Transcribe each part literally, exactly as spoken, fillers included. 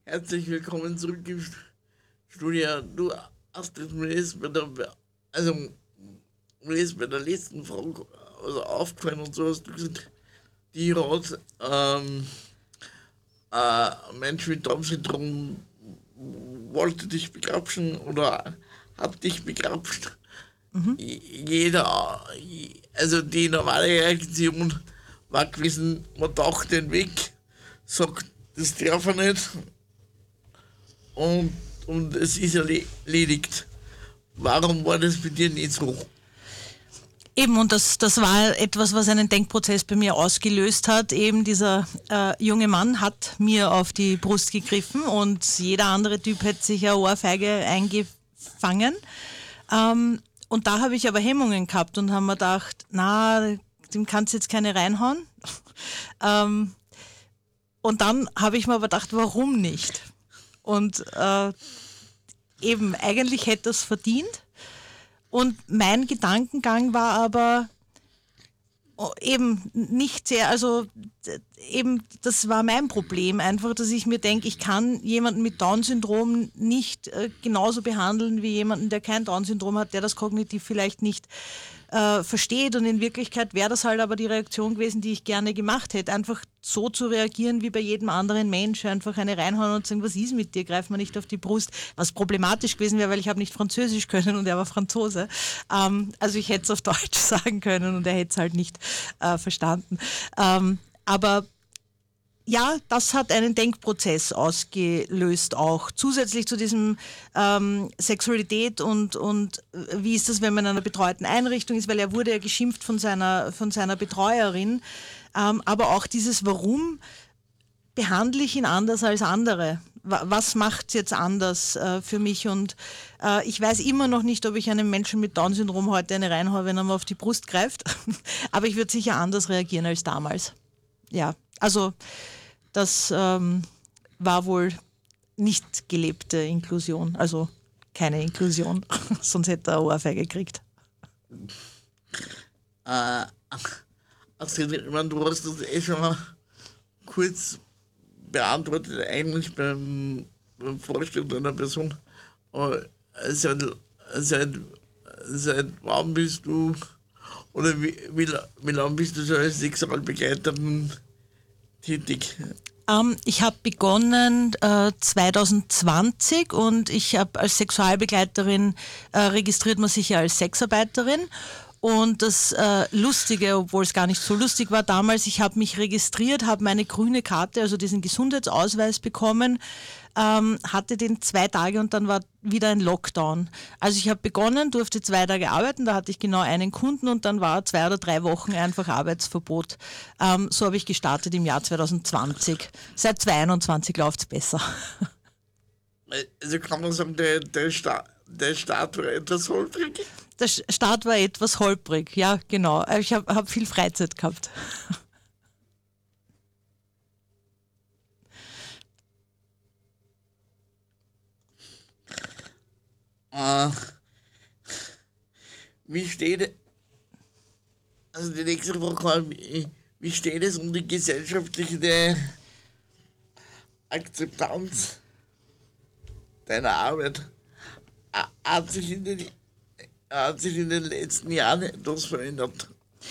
Herzlich willkommen zurück im Studio. Du hast es mir jetzt bei der, also mir ist bei der letzten Frage also aufgefallen und so hast du gesagt, die hat ähm, äh, ein Mensch mit Down-Syndrom wollte dich begrapschen oder hat dich begrapscht. Mhm. Jeder, also die normale Reaktion war gewesen, man taucht den weg, sagt, das darf er nicht und, und es ist erledigt. Warum war das bei dir nicht so? Eben, und das, das war etwas, was einen Denkprozess bei mir ausgelöst hat. Eben dieser äh, junge Mann hat mir auf die Brust gegriffen und jeder andere Typ hätte sich eine Ohrfeige eingefangen. Ähm, und da habe ich aber Hemmungen gehabt und haben mir gedacht, na, dem kannst du jetzt keine reinhauen. ähm, und dann habe ich mir aber gedacht, warum nicht? Und äh, eben, eigentlich hätte es verdient. Und mein Gedankengang war aber eben nicht sehr, also eben, das war mein Problem, einfach, dass ich mir denke, ich kann jemanden mit Down-Syndrom nicht äh, genauso behandeln wie jemanden, der kein Down-Syndrom hat, der das kognitiv vielleicht nicht äh, versteht, und in Wirklichkeit wäre das halt aber die Reaktion gewesen, die ich gerne gemacht hätte, einfach so zu reagieren wie bei jedem anderen Mensch, einfach eine reinhauen und sagen, was ist mit dir, greif mir nicht auf die Brust, was problematisch gewesen wäre, weil ich habe nicht Französisch können und er war Franzose, ähm, also ich hätte es auf Deutsch sagen können und er hätte es halt nicht äh, verstanden, ähm, aber ja, das hat einen Denkprozess ausgelöst auch. Zusätzlich zu diesem ähm, Sexualität und, und wie ist das, wenn man in einer betreuten Einrichtung ist, weil er wurde ja geschimpft von seiner, von seiner Betreuerin. Ähm, aber auch dieses, warum behandle ich ihn anders als andere? Was macht es jetzt anders äh, für mich? Und äh, ich weiß immer noch nicht, ob ich einem Menschen mit Down-Syndrom heute eine reinhaue, wenn er mir auf die Brust greift. Aber ich würde sicher anders reagieren als damals. Ja, also das ähm, war wohl nicht gelebte Inklusion, also keine Inklusion, sonst hätte er eine Ohrfeige gekriegt. Äh, also, ich meine, du hast das eh schon mal kurz beantwortet, eigentlich beim, beim Vorstellen einer Person. Aber seit, seit, seit wann bist du, oder wie, wie, wie lange bist du schon als Sexualbegleiterin tätig? Ähm, ich habe begonnen äh, zwanzig zwanzig und ich habe als Sexualbegleiterin äh, registriert man sich ja als Sexarbeiterin. Und das äh, Lustige, obwohl es gar nicht so lustig war damals, ich habe mich registriert, habe meine grüne Karte, also diesen Gesundheitsausweis bekommen, ähm, hatte den zwei Tage und dann war wieder ein Lockdown. Also ich habe begonnen, durfte zwei Tage arbeiten, da hatte ich genau einen Kunden und dann war zwei oder drei Wochen einfach Arbeitsverbot. Ähm, so habe ich gestartet im Jahr zwanzig zwanzig. Seit zwanzig einundzwanzig läuft es besser. Also kann man sagen, der, der, Start, der Start war etwas holprig? Der Start war etwas holprig, ja, genau. Ich habe hab viel Freizeit gehabt. Uh, wie steht, also die nächste Frage, wie, wie steht es um die gesellschaftliche Akzeptanz deiner Arbeit? Hat sich in den, hat sich in den letzten Jahren etwas verändert?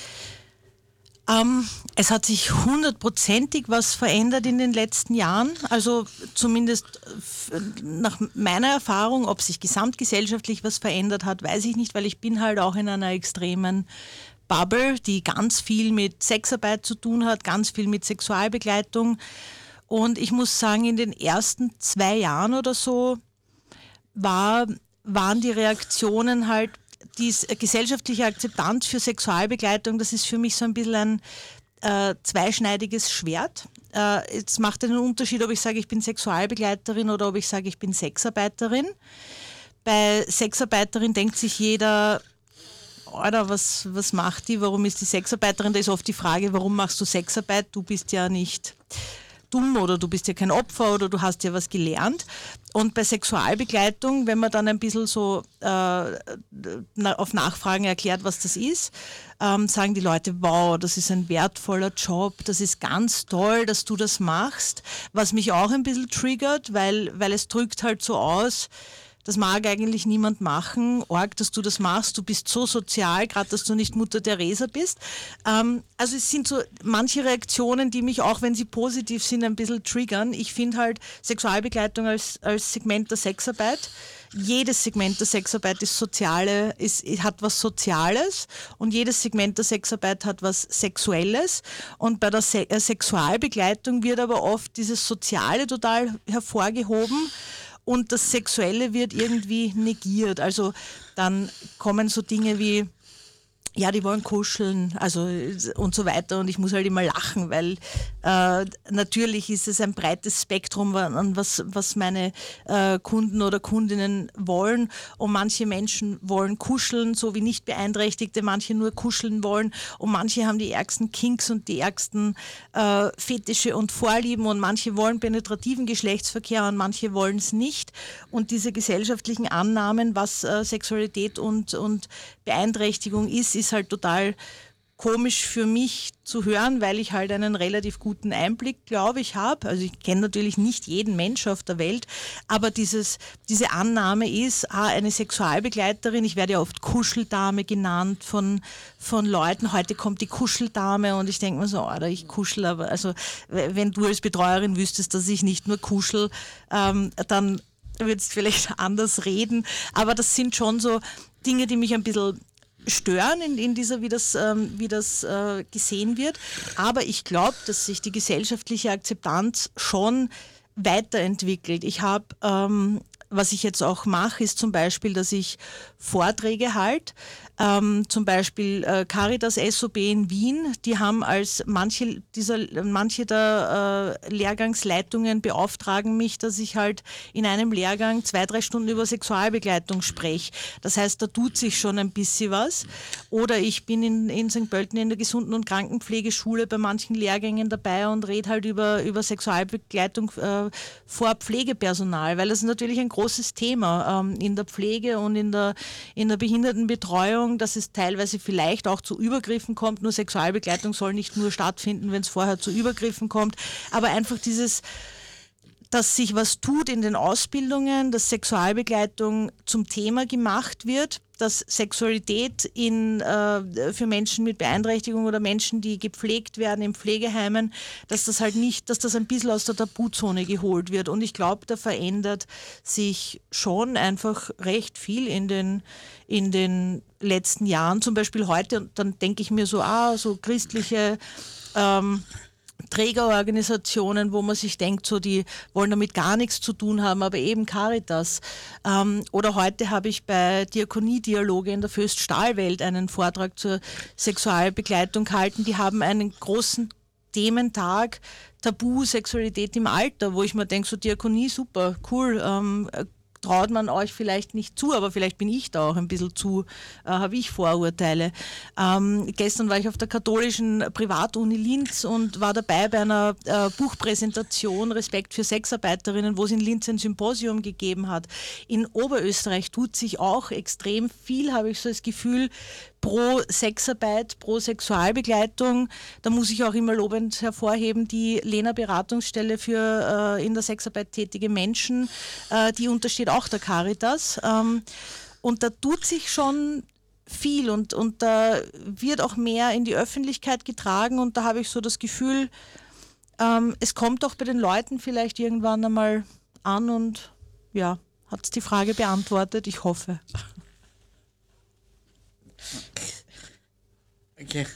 Ähm, es hat sich hundertprozentig was verändert in den letzten Jahren, also zumindest nach meiner Erfahrung. Ob sich gesamtgesellschaftlich was verändert hat, weiß ich nicht, weil ich bin halt auch in einer extremen Bubble, die ganz viel mit Sexarbeit zu tun hat, ganz viel mit Sexualbegleitung, und ich muss sagen, in den ersten zwei Jahren oder so war, waren die Reaktionen halt, die gesellschaftliche Akzeptanz für Sexualbegleitung, das ist für mich so ein bisschen ein äh, zweischneidiges Schwert. Äh, es macht einen Unterschied, ob ich sage, ich bin Sexualbegleiterin oder ob ich sage, ich bin Sexarbeiterin. Bei Sexarbeiterin denkt sich jeder, Alter, was, was macht die, warum ist die Sexarbeiterin? Da ist oft die Frage, warum machst du Sexarbeit? Du bist ja nicht dumm oder du bist ja kein Opfer oder du hast ja was gelernt. Und bei Sexualbegleitung, wenn man dann ein bisschen so äh, na, auf Nachfragen erklärt, was das ist, ähm, sagen die Leute, wow, das ist ein wertvoller Job, das ist ganz toll, dass du das machst, was mich auch ein bisschen triggert, weil, weil es drückt halt so aus, das mag eigentlich niemand machen. Arg, dass du das machst. Du bist so sozial, gerade dass du nicht Mutter Teresa bist. Ähm, also es sind so manche Reaktionen, die mich auch, wenn sie positiv sind, ein bisschen triggern. Ich finde halt Sexualbegleitung als, als Segment der Sexarbeit. Jedes Segment der Sexarbeit ist soziale, ist, hat was Soziales und jedes Segment der Sexarbeit hat was Sexuelles. Und bei der Se- äh, Sexualbegleitung wird aber oft dieses Soziale total hervorgehoben. Und das Sexuelle wird irgendwie negiert. Also dann kommen so Dinge wie, ja, die wollen kuscheln, also und so weiter. Und ich muss halt immer lachen, weil äh, natürlich ist es ein breites Spektrum an was, was meine äh, Kunden oder Kundinnen wollen. Und manche Menschen wollen kuscheln, so wie nicht Beeinträchtigte, manche nur kuscheln wollen. Und manche haben die ärgsten Kinks und die ärgsten äh, Fetische und Vorlieben. Und manche wollen penetrativen Geschlechtsverkehr und manche wollen es nicht. Und diese gesellschaftlichen Annahmen, was äh, Sexualität und, und Beeinträchtigung ist, ist halt total komisch für mich zu hören, weil ich halt einen relativ guten Einblick, glaube ich, habe. Also ich kenne natürlich nicht jeden Mensch auf der Welt, aber dieses, diese Annahme ist, ah, eine Sexualbegleiterin, ich werde ja oft Kuscheldame genannt von, von Leuten, heute kommt die Kuscheldame und ich denke mir so, oder ich kuschel, aber also wenn du als Betreuerin wüsstest, dass ich nicht nur kuschel, ähm, dann würdest du vielleicht anders reden, aber das sind schon so Dinge, die mich ein bisschen stören in, in dieser, wie das, ähm, wie das äh, gesehen wird. Aber ich glaube, dass sich die gesellschaftliche Akzeptanz schon weiterentwickelt. Ich habe, ähm, was ich jetzt auch mache, ist zum Beispiel, dass ich Vorträge halte. Ähm, zum Beispiel äh, Caritas S O B in Wien, die haben als manche dieser manche der äh, Lehrgangsleitungen beauftragen mich, dass ich halt in einem Lehrgang zwei, drei Stunden über Sexualbegleitung spreche. Das heißt, da tut sich schon ein bisschen was. Oder ich bin in, in Sankt Pölten in der Gesunden- und Krankenpflegeschule bei manchen Lehrgängen dabei und rede halt über, über Sexualbegleitung äh, vor Pflegepersonal, weil das ist natürlich ein großes Thema ähm, in der Pflege und in der, in der Behindertenbetreuung, dass es teilweise vielleicht auch zu Übergriffen kommt. Nur Sexualbegleitung soll nicht nur stattfinden, wenn es vorher zu Übergriffen kommt. Aber einfach dieses, dass sich was tut in den Ausbildungen, dass Sexualbegleitung zum Thema gemacht wird, dass Sexualität in, äh, für Menschen mit Beeinträchtigung oder Menschen, die gepflegt werden in Pflegeheimen, dass das halt nicht, dass das ein bisschen aus der Tabuzone geholt wird. Und ich glaube, da verändert sich schon einfach recht viel in den, in den letzten Jahren. Zum Beispiel heute, und dann denke ich mir so, ah, so christliche ähm, Trägerorganisationen, wo man sich denkt, so die wollen damit gar nichts zu tun haben, aber eben Caritas. Ähm, oder heute habe ich bei Diakonie-Dialoge in der Föst-Stahlwelt einen Vortrag zur Sexualbegleitung gehalten. Die haben einen großen Thementag Tabu, Sexualität im Alter, wo ich mir denke, so Diakonie, super, cool, ähm, traut man euch vielleicht nicht zu, aber vielleicht bin ich da auch ein bisschen zu, äh, habe ich Vorurteile. Ähm, gestern war ich auf der katholischen Privatuni Linz und war dabei bei einer äh, Buchpräsentation Respekt für Sexarbeiterinnen, wo es in Linz ein Symposium gegeben hat. In Oberösterreich tut sich auch extrem viel, habe ich so das Gefühl, pro Sexarbeit, pro Sexualbegleitung. Da muss ich auch immer lobend hervorheben, die Lena Beratungsstelle für äh, in der Sexarbeit tätige Menschen, äh, die untersteht auch der Caritas. Ähm, und da tut sich schon viel und, und da wird auch mehr in die Öffentlichkeit getragen und da habe ich so das Gefühl, ähm, es kommt auch bei den Leuten vielleicht irgendwann einmal an und ja, hat es die Frage beantwortet, ich hoffe. Okay.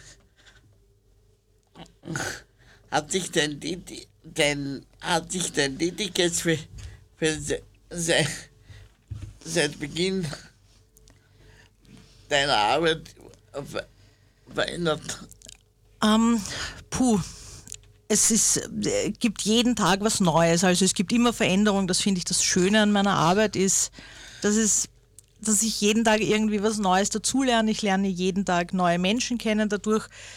Hat sich dein Didi, dein, hat sich dein Didi jetzt für, für se, se, seit Beginn deiner Arbeit ver, verändert? Ähm, puh. Es ist, äh, gibt jeden Tag was Neues, also es gibt immer Veränderungen, das finde ich das Schöne an meiner Arbeit ist, dass es dass ich jeden Tag irgendwie was Neues dazulerne. Ich lerne jeden Tag neue Menschen kennen. Dadurch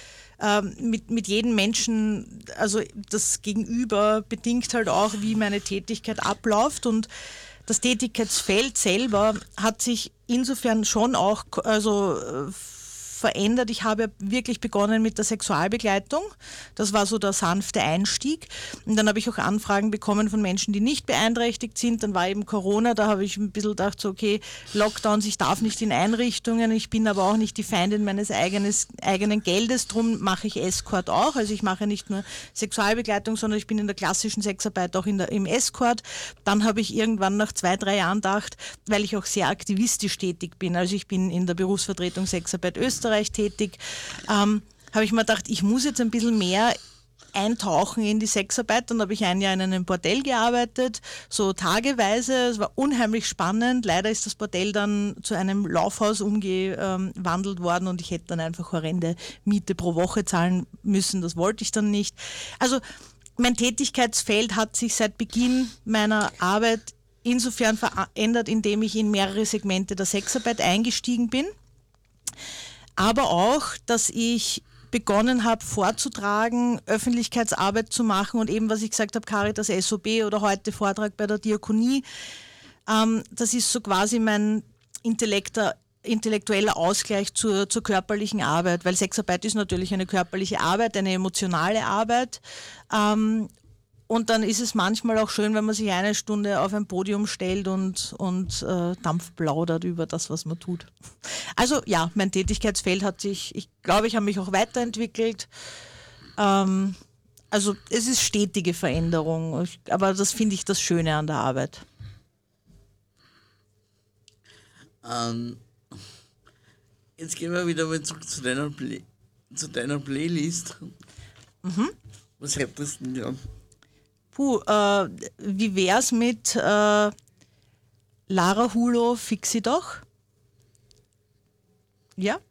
ähm, mit, mit jedem Menschen, also das Gegenüber bedingt halt auch, wie meine Tätigkeit abläuft, und das Tätigkeitsfeld selber hat sich insofern schon auch also äh, verändert. Ich habe wirklich begonnen mit der Sexualbegleitung. Das war so der sanfte Einstieg. Und dann habe ich auch Anfragen bekommen von Menschen, die nicht beeinträchtigt sind. Dann war eben Corona, da habe ich ein bisschen gedacht, so okay, Lockdowns, ich darf nicht in Einrichtungen, ich bin aber auch nicht die Feindin meines eigenes, eigenen Geldes, darum mache ich Escort auch. Also ich mache nicht nur Sexualbegleitung, sondern ich bin in der klassischen Sexarbeit auch in der, im Escort. Dann habe ich irgendwann nach zwei, drei Jahren gedacht, weil ich auch sehr aktivistisch tätig bin, also ich bin in der Berufsvertretung Sexarbeit Österreich tätig, ähm, habe ich mir gedacht, ich muss jetzt ein bisschen mehr eintauchen in die Sexarbeit. Dann habe ich ein Jahr in einem Bordell gearbeitet, so tageweise. Es war unheimlich spannend. Leider ist das Bordell dann zu einem Laufhaus umgewandelt worden und ich hätte dann einfach horrende Miete pro Woche zahlen müssen. Das wollte ich dann nicht. Also mein Tätigkeitsfeld hat sich seit Beginn meiner Arbeit insofern verändert, indem ich in mehrere Segmente der Sexarbeit eingestiegen bin. Aber auch, dass ich begonnen habe vorzutragen, Öffentlichkeitsarbeit zu machen und eben, was ich gesagt habe, Caritas S O B oder heute Vortrag bei der Diakonie, ähm, das ist so quasi mein Intellekter, intellektueller Ausgleich zur, zur körperlichen Arbeit, weil Sexarbeit ist natürlich eine körperliche Arbeit, eine emotionale Arbeit. Ähm, Und dann ist es manchmal auch schön, wenn man sich eine Stunde auf ein Podium stellt und, und äh, Dampf plaudert über das, was man tut. Also ja, mein Tätigkeitsfeld hat sich, ich glaube, ich habe mich auch weiterentwickelt. Ähm, also es ist stetige Veränderung, ich, aber das finde ich das Schöne an der Arbeit. Ähm, jetzt gehen wir wieder mal zurück zu deiner, Play- zu deiner Playlist. Mhm. Was hättest du denn da? Puh, äh, wie wär's mit äh, Lara Hulo, Fixi doch? Ja?